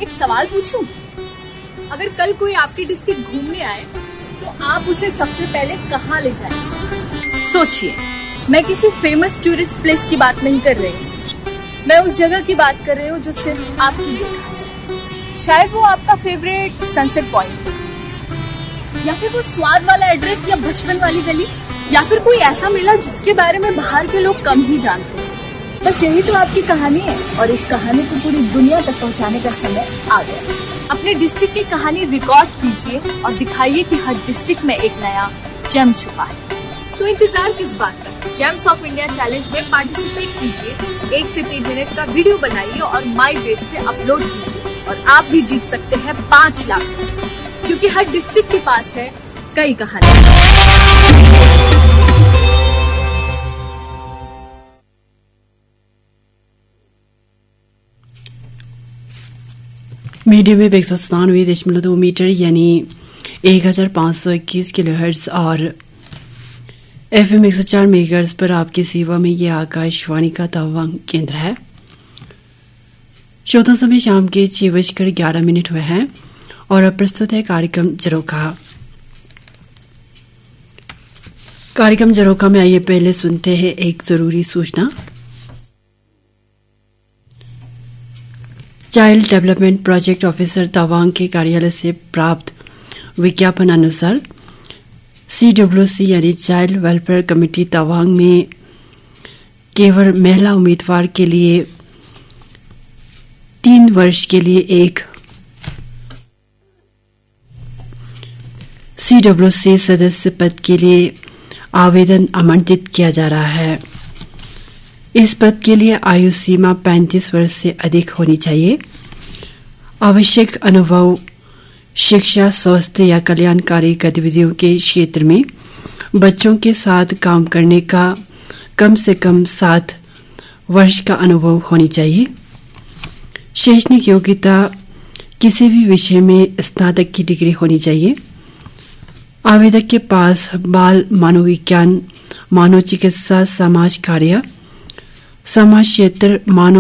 एक सवाल पूछूं? अगर कल कोई आपकी डिस्ट्रिक्ट घूमने आए तो आप उसे सबसे पहले कहाँ ले जाएंगे? सोचिए, मैं किसी फेमस टूरिस्ट प्लेस की बात नहीं कर रही, मैं उस जगह की बात कर रही हूँ जो सिर्फ आपकी देखा है। शायद वो आपका फेवरेट सनसेट पॉइंट, या फिर वो स्वाद वाला एड्रेस, या बचपन वाली गली, या फिर कोई ऐसा मेला जिसके बारे में बाहर के लोग कम ही जानते हैं। बस यही तो आपकी कहानी है, और इस कहानी को पूरी दुनिया तक पहुंचाने का समय आ गया। अपने डिस्ट्रिक्ट की कहानी रिकॉर्ड कीजिए और दिखाइए कि हर डिस्ट्रिक्ट में एक नया जेम छुपा है। तो इंतजार किस बात का? जेम्स ऑफ इंडिया चैलेंज में पार्टिसिपेट कीजिए, 1 से 3 मिनट का वीडियो बनाइए और माई वेब पे अपलोड कीजिए, और आप भी जीत सकते हैं 5 लाख, क्योंकि हर डिस्ट्रिक्ट के पास है कई कहानी। मीडियम वेव 197.2 मीटर यानी 1521 किलोहर्ट्ज और FM 104 मेगाहर्ट्ज पर आपकी सेवा में ये आकाशवाणी का तवांग केंद्र है। श्रोता समय शाम के 6:11 हुए हैं और अब प्रस्तुत है कार्यक्रम झरोखा। कार्यक्रम झरोखा में आइए पहले सुनते हैं एक जरूरी सूचना। Child development project officer Tawang के कार्यालय से प्राप्त विज्ञापन अनुसार CWC यानी चाइल्ड वेलफेयर कमेटी तवांग में केवल महिला उम्मीदवार के लिए 3 वर्ष के लिए एक CWC सदस्य पद के लिए आवेदन आमंत्रित किया जा रहा है। इस पद के लिए आयु सीमा 35 वर्ष से अधिक होनी चाहिए। आवश्यक अनुभव शिक्षा, स्वास्थ्य या कल्याणकारी गतिविधियों के क्षेत्र में बच्चों के साथ काम करने का कम से कम 7 वर्ष का अनुभव होनी चाहिए। शैक्षणिक योग्यता किसी भी विषय में स्नातक की डिग्री होनी चाहिए। आवेदक के पास बाल मनोविज्ञान, मानव चिकित्सा, समाज कार्य, समाज क्षेत्र, मानव